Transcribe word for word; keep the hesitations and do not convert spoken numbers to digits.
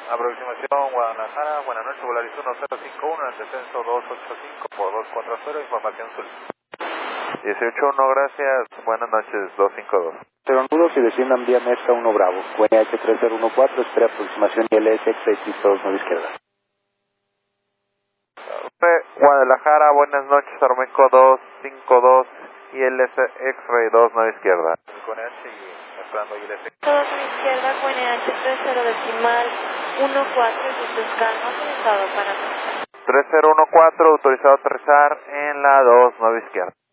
Aproximación Guadalajara, buenas noches, Volaris uno cero cinco uno, en el descenso doscientos ochenta y cinco por doscientos cuarenta, información sur. dieciocho uno, gracias, buenas noches, doscientos cincuenta y dos. Cero nudos y desciendan vía Mezca uno Bravo, W H tres cero uno cuatro, espera aproximación I L S X dos nueve izquierda. Guadalajara, buenas noches, Armeco doscientos cincuenta y dos, I L S X-Ray dos nueve izquierda. Con H y esperando I L S. dos nueve izquierda, con H tres cero decimal uno cuatro, y calma, autorizado para aterrizar. tres cero uno cuatro, autorizado a aterrizar en la dos nueve izquierda.